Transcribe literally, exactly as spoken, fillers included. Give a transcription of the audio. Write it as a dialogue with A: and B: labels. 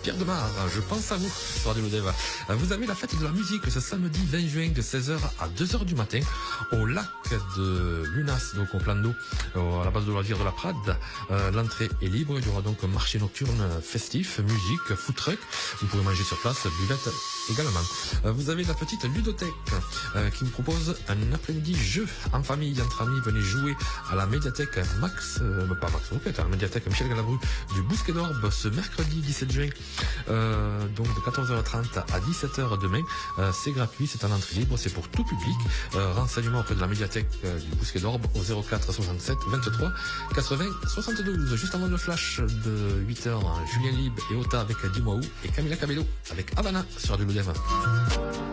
A: Pierre Demar, je pense à vous, soir du Lodev. Vous avez la fête de la musique ce samedi vingt juin de seize heures à deux heures du matin au lac de Lunas, donc au plan d'eau, à la base de loisirs de la Prade. Euh, L'entrée est libre, il y aura donc un marché nocturne festif, musique, food truck. Vous pourrez manger sur place, buvette également. Euh, vous avez la petite ludothèque euh, qui vous propose un après-midi jeu en famille, entre amis. Venez jouer à la médiathèque Max, euh, pas Max Roquette, à la médiathèque Michel Galabru du Bousquet d'Orbe ce mercredi dix-sept juin. Euh, donc de quatorze heures trente à dix-sept heures demain. Euh, c'est gratuit, c'est en entrée libre, c'est pour tout public. Euh, renseignements auprès de la médiathèque euh, du Bousquet d'Orbe au zéro quatre soixante-sept vingt-trois quatre-vingts soixante-douze. Juste avant le flash de huit heures, Julien Libre et Ota avec Dis-moi où et Camila Cabello avec Havana sur du Lodev.